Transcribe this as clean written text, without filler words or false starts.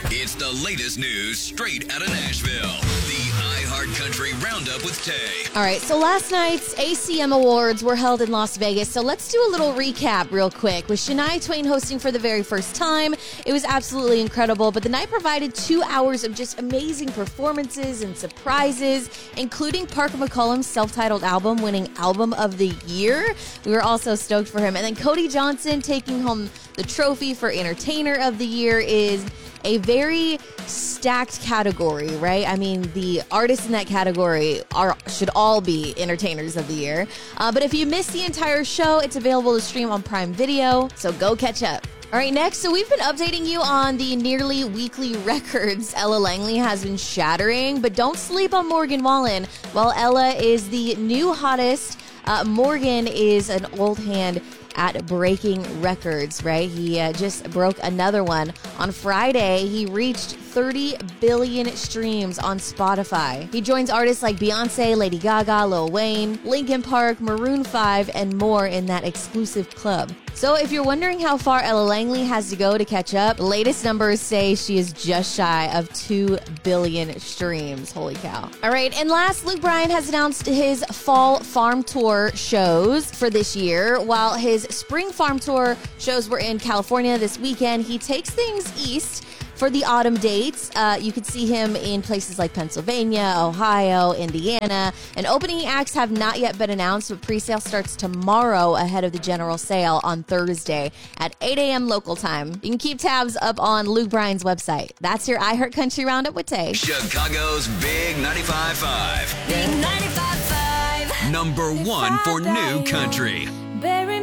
It's the latest news straight out of Nashville. The iHeartCountry Roundup with Tay. All right, so last night's ACM Awards were held in Las Vegas, so let's do a little recap real quick. With Shania Twain hosting for the very first time, it was absolutely incredible, but the night provided 2 hours of just amazing performances and surprises, including Parker McCollum's self-titled album winning Album of the Year. We were also stoked for him. And then Cody Johnson taking home the trophy for Entertainer of the Year is a very stacked category, right? I mean, the artists in that category should all be Entertainers of the Year. But if you missed the entire show, it's available to stream on Prime Video, so go catch up. All right, next, so we've been updating you on the nearly weekly records Ella Langley has been shattering, but don't sleep on Morgan Wallen. While Ella is the new hottest, Morgan is an old hand at breaking records, right? He just broke another one. On Friday, he reached 30 billion streams on Spotify. He joins artists like Beyonce, Lady Gaga, Lil Wayne, Linkin Park, Maroon 5, and more in that exclusive club. So if you're wondering how far Ella Langley has to go to catch up, the latest numbers say she is just shy of 2 billion streams. Holy cow. All right, and last, Luke Bryan has announced his fall farm tour shows for this year. While his spring farm tour shows were in California this weekend, he takes things east for the autumn dates. You could see him in places like Pennsylvania, Ohio, Indiana. And opening acts have not yet been announced, but pre-sale starts tomorrow ahead of the general sale on Thursday at 8 a.m. local time. You can keep tabs up on Luke Bryan's website. That's your iHeartCountry Roundup with Tay. Chicago's Big 95.5. Big 95.5. Number one for new country. Bury